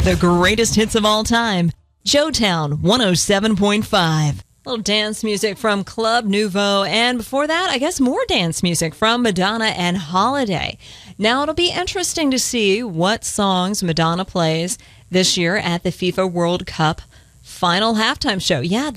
The greatest hits of all time. Joetown 107.5. Little dance music from Club Nouveau. And before that, I guess more dance music from Madonna and Holiday. Now it'll be interesting to see what songs Madonna plays this year at the FIFA World Cup final halftime show. Yeah,